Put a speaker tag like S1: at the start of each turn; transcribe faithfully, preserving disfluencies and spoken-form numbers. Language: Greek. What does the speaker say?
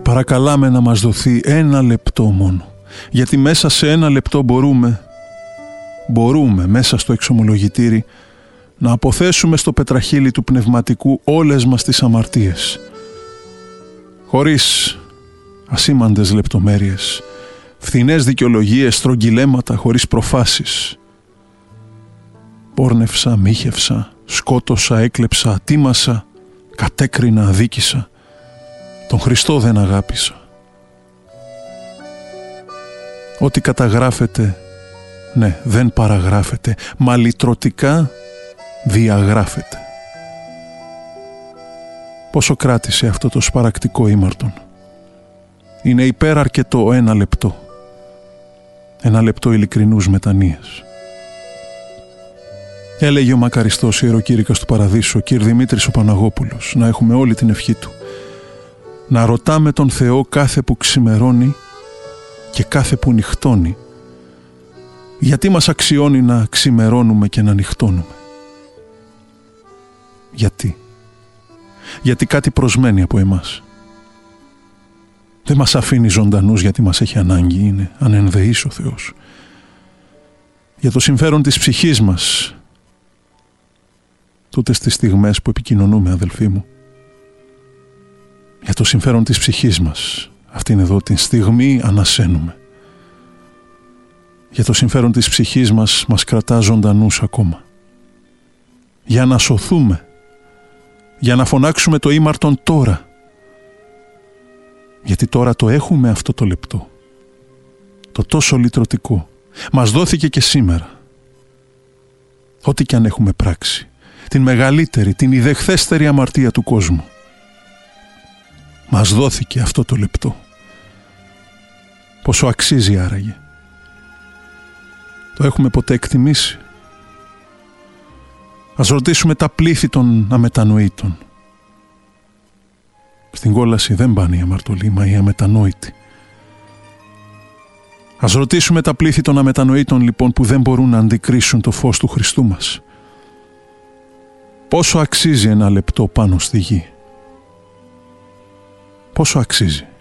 S1: παρακαλάμε να μας δοθεί ένα λεπτό μόνο, γιατί μέσα σε ένα λεπτό μπορούμε, μπορούμε μέσα στο εξομολογητήρι να αποθέσουμε στο πετραχύλι του πνευματικού όλες μας τις αμαρτίες, χωρίς ασήμαντες λεπτομέρειες, φθηνές δικαιολογίες, στρογγυλέματα, χωρίς προφάσεις. Πόρνευσα, μύχευσα, σκότωσα, έκλεψα, ατίμασα, κατέκρινα, αδίκησα. Τον Χριστό δεν αγάπησα. Ό,τι καταγράφεται, ναι, δεν παραγράφεται, μα λυτρωτικά διαγράφεται. Πόσο κράτησε αυτό το σπαρακτικό ήμαρτον? Είναι υπεραρκετό ένα λεπτό. Ένα λεπτό ειλικρινούς μετανοίας. Έλεγε ο μακαριστός ιεροκήρυκας του Παραδείσου, ο κ. Δημήτρης ο Παναγόπουλος, να έχουμε όλη την ευχή του, να ρωτάμε τον Θεό κάθε που ξημερώνει και κάθε που νυχτώνει, γιατί μας αξιώνει να ξημερώνουμε και να νυχτώνουμε. Γιατί? Γιατί κάτι προσμένει από εμάς. Δεν μας αφήνει ζωντανούς γιατί μας έχει ανάγκη, είναι ανενδεής ο Θεός. Για το συμφέρον της ψυχής μας, τούτες τις στιγμές που επικοινωνούμε, αδελφοί μου, για το συμφέρον της ψυχής μας, αυτήν εδώ την στιγμή ανασένουμε. Για το συμφέρον της ψυχής μας μας κρατά ζωντανούς ακόμα. Για να σωθούμε, για να φωνάξουμε το ήμαρτον τώρα. Γιατί τώρα το έχουμε αυτό το λεπτό, το τόσο λυτρωτικό. Μας δόθηκε και σήμερα. Ό,τι κι αν έχουμε πράξει, την μεγαλύτερη, την ιδεχθέστερη αμαρτία του κόσμου, μας δόθηκε αυτό το λεπτό. Πόσο αξίζει άραγε? Το έχουμε ποτέ εκτιμήσει? Ας ρωτήσουμε τα πλήθη των αμετανοήτων. Στην κόλαση δεν πάνε οι αμαρτωλοί, μα οι αμετανόητοι. Ας ρωτήσουμε τα πλήθη των αμετανοήτων λοιπόν, που δεν μπορούν να αντικρίσουν το φως του Χριστού μας. Πόσο αξίζει ένα λεπτό πάνω στη γη? Πόσο αξίζει?